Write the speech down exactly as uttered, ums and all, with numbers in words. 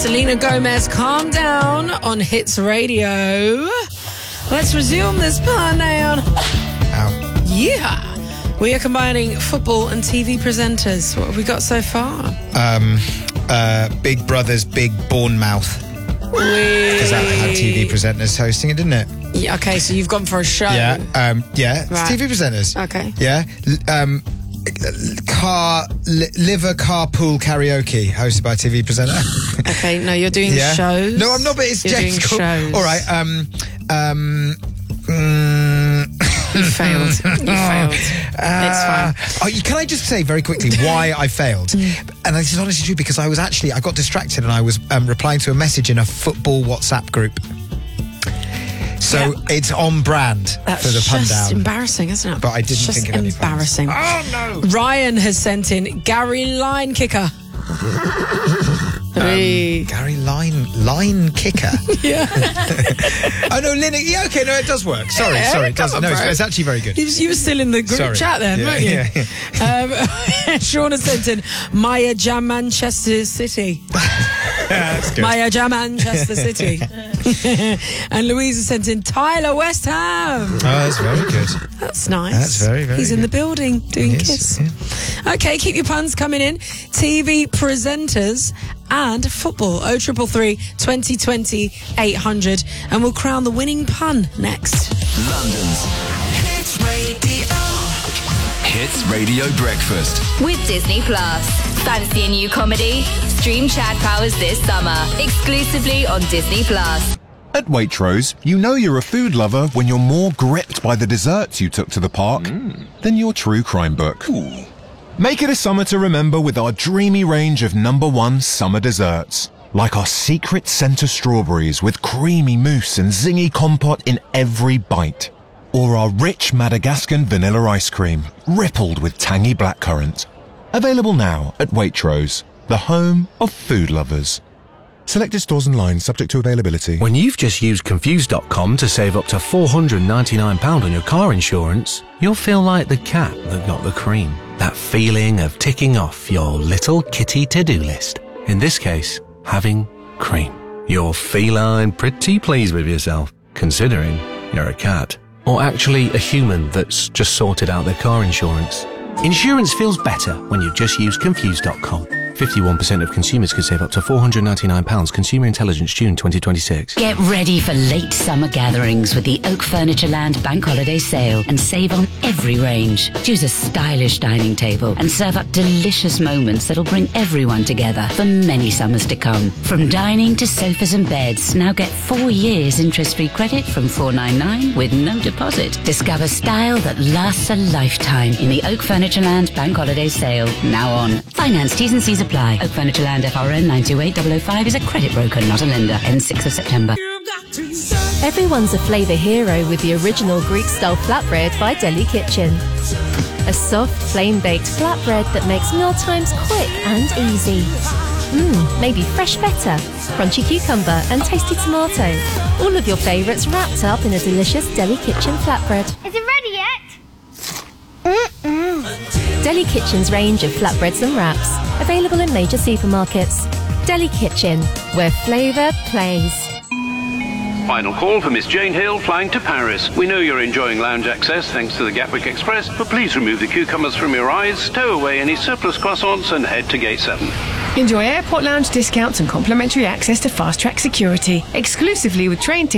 Selena Gomez, Calm Down on Hits Radio. Let's resume this plan down. Ow. Yeah. We are combining football and T V presenters. What have we got so far? Um, uh, Big Brother's Big Bournemouth. Because that had T V presenters hosting it, didn't it? Yeah, okay, so you've gone for a show. Yeah, um, yeah. It's Right. T V presenters. Okay. Yeah. L- Um, car, li- liver carpool karaoke hosted by a T V presenter. Okay, no, you're doing Yeah. shows. No, I'm not, but it's You're James doing Cole. shows. All right. Um, um, mm, You failed. You failed. It's fine. Oh, you- can I just say very quickly why I failed? And this is honestly true because I was actually, I got distracted and I was um, replying to a message in a football WhatsApp group. So Yeah. it's on brand That's for the pun just down. embarrassing, isn't it? But I didn't It's just think of any puns. embarrassing. Oh, no. Ryan has sent in Gary Linekicker. Hey. Gary Line Line Kicker. Yeah. Oh no, Linux. Yeah, okay, no, it does work. Sorry, Yeah, sorry, it come does. on, No, it's, bro. it's actually very good. You was, you were still in the group Sorry. chat then, Yeah, weren't you? yeah, Um, Sean has sent in Maya Jam Manchester City. Yeah, that's good. Maya Jam Manchester City. And Louise has sent in Tyler West Ham. Oh, that's very good. That's nice. That's very, very He's in the good. building doing Yes, Kiss. Okay, keep your puns coming in. T V presenters and football. oh triple three, twenty twenty, eight hundred. And we'll crown the winning pun next. London's Hits Radio. Hits Radio Breakfast. With Disney Plus. Fancy a new comedy? Stream Chad Powers this summer, exclusively on Disney Plus. At Waitrose, you know you're a food lover when you're more gripped by the desserts you took to the park than your true crime book. Make it a summer to remember with our dreamy range of number one summer desserts. Like our secret center strawberries with creamy mousse and zingy compote in every bite. Or our rich Madagascan vanilla ice cream, rippled with tangy blackcurrant. Available now at Waitrose, the home of food lovers. Selected stores and lines subject to availability. When you've just used Confused dot com to save up to four hundred ninety-nine pounds on your car insurance, you'll feel like the cat that got the cream. That feeling of ticking off your little kitty to-do list. In this case, having cream. You're feline pretty pleased with yourself, considering you're a cat. Or actually a human that's just sorted out their car insurance. Insurance feels better when you just use Confused dot com. fifty-one percent of consumers can save up to four hundred ninety-nine pounds. Consumer Intelligence, June twenty twenty-six. Get ready for late summer gatherings with the Oak Furniture Land Bank Holiday Sale and save on every range. Choose a stylish dining table and serve up delicious moments that'll bring everyone together for many summers to come. From dining to sofas and beds, now get four years interest-free credit from four ninety-nine with no deposit. Discover style that lasts a lifetime in the Oak Furniture Land Bank Holiday Sale, now on. Finance, T's and C's apply. Oak Furniture Land F R N nine two eight zero zero five is a credit broker, not a lender. Ends sixth of September. Everyone's a flavour hero with the original Greek-style flatbread by Deli Kitchen. A soft, flame-baked flatbread that makes mealtimes quick and easy. Mmm, maybe fresh feta, crunchy cucumber and tasty tomato. All of your favourites wrapped up in a delicious Deli Kitchen flatbread. Is it ready yet? Mm-mm. Deli Kitchen's range of flatbreads and wraps, available in major supermarkets. Deli Kitchen, where flavour plays. Final call for Miss Jane Hill flying to Paris. We know you're enjoying lounge access thanks to the Gatwick Express, but please remove the cucumbers from your eyes, stow away any surplus croissants and head to gate seven. Enjoy airport lounge discounts and complimentary access to fast track security, exclusively with train tickets.